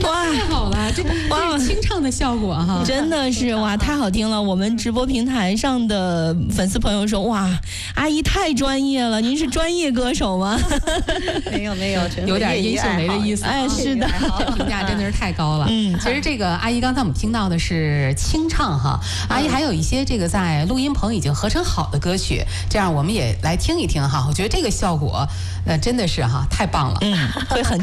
哇， 太好了，这是清唱的效果哈， 真的是哇，太好听了！我们直播平台上的粉丝朋友说，哇，阿姨太专业了，您是专业歌手吗？ 没有， 有点殷秀梅的意思。 哎，是的， 这评价真的是太高了。其实这个阿姨刚才我们听到的是清唱哈，阿姨还有一些这个在录音棚已经合成好的歌曲，这样我们也来听一听哈。我觉得这个效果，真的是哈太棒了， 会很。